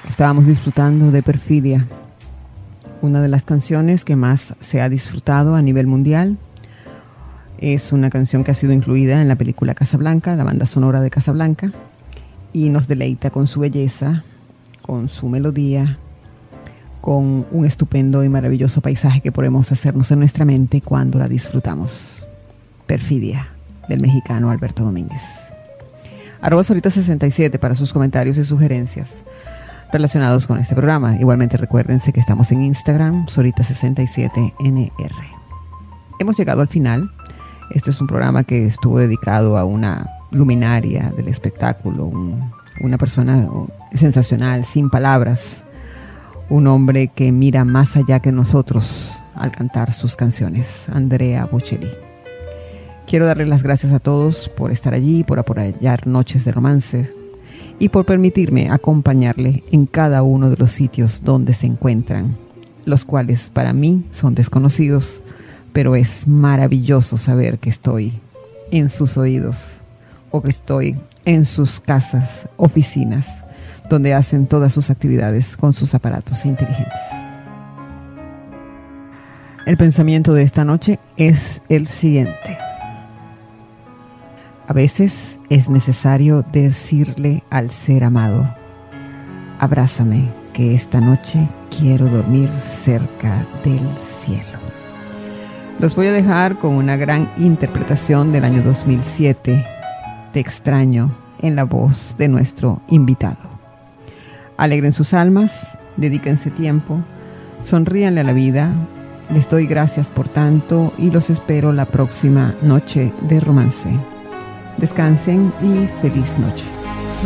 Estábamos disfrutando de Perfidia, una de las canciones que más se ha disfrutado a nivel mundial. Es una canción que ha sido incluida en la película Casablanca, la banda sonora de Casablanca, y nos deleita con su belleza, con su melodía, con un estupendo y maravilloso paisaje que podemos hacernos en nuestra mente cuando la disfrutamos. Perfidia, del mexicano Alberto Domínguez. @Sorita67 para sus comentarios y sugerencias relacionados con este programa. Igualmente recuérdense que estamos en Instagram, Sorita67NR. Hemos llegado al final. Este es un programa que estuvo dedicado a una luminaria del espectáculo, una persona sensacional, sin palabras, un hombre que mira más allá que nosotros al cantar sus canciones, Andrea Bocelli. Quiero darle las gracias a todos por estar allí, por apoyar Noches de Romance y por permitirme acompañarle en cada uno de los sitios donde se encuentran, los cuales para mí son desconocidos, pero es maravilloso saber que estoy en sus oídos o que estoy en sus casas, oficinas, donde hacen todas sus actividades con sus aparatos inteligentes. El pensamiento de esta noche es el siguiente. A veces es necesario decirle al ser amado: abrázame, que esta noche quiero dormir cerca del cielo. Los voy a dejar con una gran interpretación del año 2007, Te extraño, en la voz de nuestro invitado. Alegren sus almas, dedíquense tiempo, sonríanle a la vida. Les doy gracias por tanto y los espero la próxima Noche de Romance. Descansen y feliz noche.